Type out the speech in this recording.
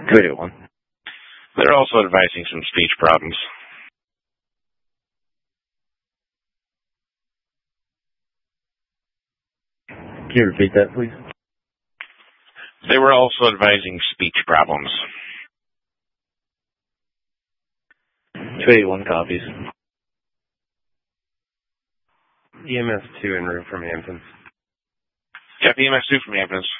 281. They're also advising some speech problems. Can you repeat that, please? They were also advising speech problems. 281 copies. EMS 2 en route from Hamptons. Copy EMS 2 from Hamptons.